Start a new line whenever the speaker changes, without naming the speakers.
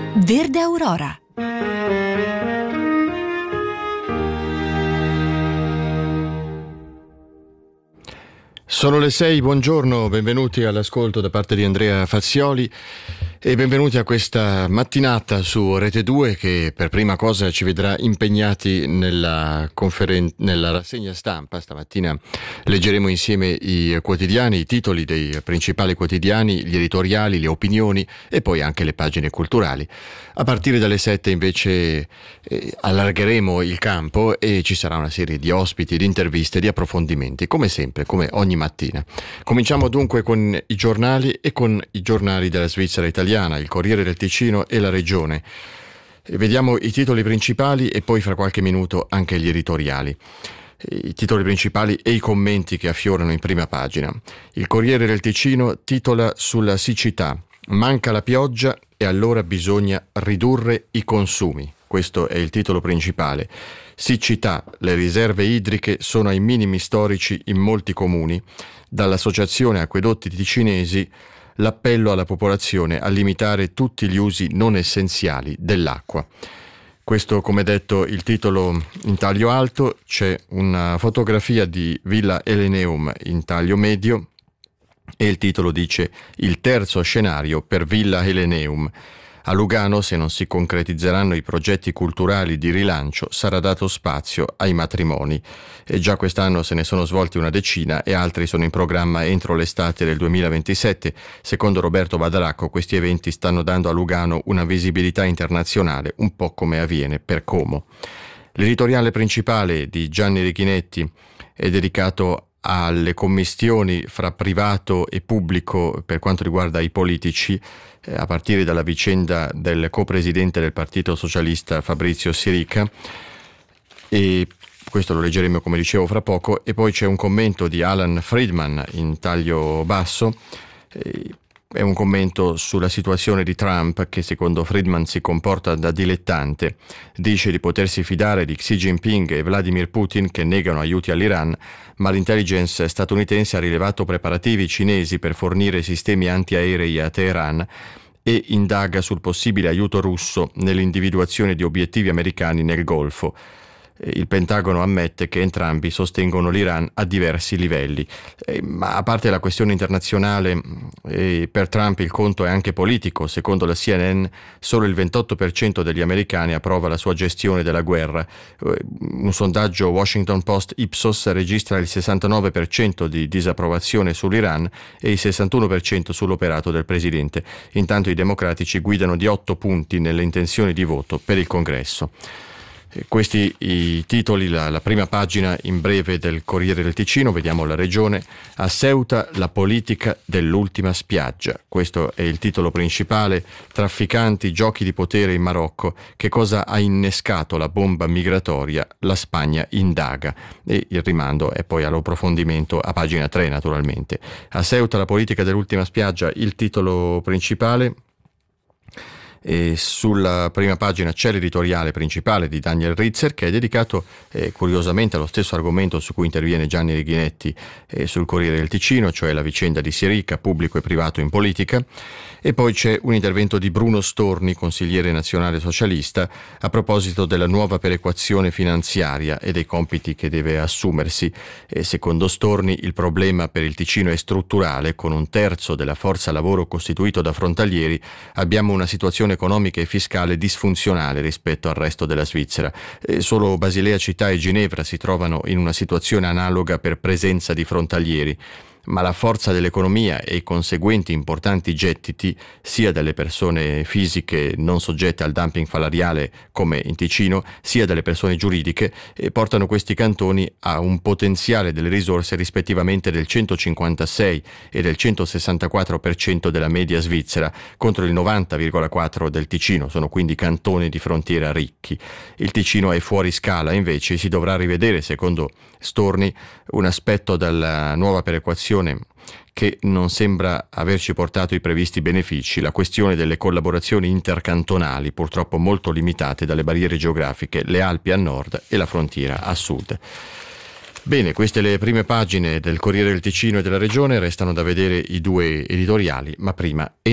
Verde Aurora.
Sono le 6, buongiorno, benvenuti all'ascolto da parte di Andrea Fazioli e benvenuti a questa mattinata su Rete 2 che per prima cosa ci vedrà impegnati nella rassegna stampa. Stamattina leggeremo insieme i quotidiani, i titoli dei principali quotidiani, gli editoriali, le opinioni e poi anche le pagine culturali. A partire dalle 7 invece allargheremo il campo e ci sarà una serie di ospiti, di interviste, di approfondimenti, come sempre, come ogni mattina. Cominciamo dunque con i giornali e con i giornali della Svizzera italiana, il Corriere del Ticino e La Regione. Vediamo i titoli principali e poi fra qualche minuto anche gli editoriali. I titoli principali e i commenti che affiorano in prima pagina. Il Corriere del Ticino titola sulla siccità: manca la pioggia e allora bisogna ridurre i consumi. Questo è il titolo principale. Siccità, le riserve idriche sono ai minimi storici in molti comuni. Dall'Associazione Acquedotti Ticinesi l'appello alla popolazione a limitare tutti gli usi non essenziali dell'acqua. Questo, come detto, il titolo in taglio alto. C'è una fotografia di Villa Eleneum in taglio medio e il titolo dice: il terzo scenario per Villa Eleneum. A Lugano, se non si concretizzeranno i progetti culturali di rilancio, sarà dato spazio ai matrimoni. E già quest'anno se ne sono svolti una decina e altri sono in programma entro l'estate del 2027. Secondo Roberto Badaracco, questi eventi stanno dando a Lugano una visibilità internazionale, un po' come avviene per Como. L'editoriale principale di Gianni Richinetti è dedicato alle commistioni fra privato e pubblico per quanto riguarda i politici, a partire dalla vicenda del copresidente del Partito Socialista Fabrizio Sirica, e questo lo leggeremo, come dicevo, fra poco. E poi c'è un commento di Alan Friedman in taglio basso. È un commento sulla situazione di Trump, che secondo Friedman si comporta da dilettante. Dice di potersi fidare di Xi Jinping e Vladimir Putin, che negano aiuti all'Iran, ma l'intelligence statunitense ha rilevato preparativi cinesi per fornire sistemi antiaerei a Teheran e indaga sul possibile aiuto russo nell'individuazione di obiettivi americani nel Golfo. Il Pentagono ammette che entrambi sostengono l'Iran a diversi livelli. Ma a parte la questione internazionale, per Trump il conto è anche politico. Secondo la CNN, solo il 28% degli americani approva la sua gestione della guerra. Un sondaggio Washington Post Ipsos registra il 69% di disapprovazione sull'Iran e il 61% sull'operato del presidente. Intanto i democratici guidano di 8 punti nelle intenzioni di voto per il Congresso. Questi i titoli, la prima pagina in breve del Corriere del Ticino. Vediamo La Regione. A Ceuta la politica dell'ultima spiaggia. Questo è il titolo principale. Trafficanti, giochi di potere in Marocco. Che cosa ha innescato la bomba migratoria? La Spagna indaga. E il rimando è poi all'approfondimento a pagina 3, naturalmente. A Ceuta la politica dell'ultima spiaggia, il titolo principale. E sulla prima pagina c'è l'editoriale principale di Daniel Ritzer, che è dedicato curiosamente allo stesso argomento su cui interviene Gianni Righinetti sul Corriere del Ticino, cioè la vicenda di Sirica, pubblico e privato in politica. E poi c'è un intervento di Bruno Storni, consigliere nazionale socialista, a proposito della nuova perequazione finanziaria e dei compiti che deve assumersi. Secondo Storni il problema per il Ticino è strutturale. Con un terzo della forza lavoro costituito da frontalieri abbiamo una situazione economica e fiscale disfunzionale rispetto al resto della Svizzera. Solo Basilea Città e Ginevra si trovano in una situazione analoga per presenza di frontalieri. Ma la forza dell'economia e i conseguenti importanti gettiti, sia delle persone fisiche non soggette al dumping salariale come in Ticino, sia delle persone giuridiche, portano questi cantoni a un potenziale delle risorse rispettivamente del 156 e del 164% della media svizzera, contro il 90,4% del Ticino. Sono quindi cantoni di frontiera ricchi. Il Ticino è fuori scala, invece si dovrà rivedere, secondo Storni, un aspetto della nuova perequazione che non sembra averci portato i previsti benefici: la questione delle collaborazioni intercantonali, purtroppo molto limitate dalle barriere geografiche, le Alpi a nord e la frontiera a sud. Bene, queste le prime pagine del Corriere del Ticino e della Regione. Restano da vedere i due editoriali, ma prima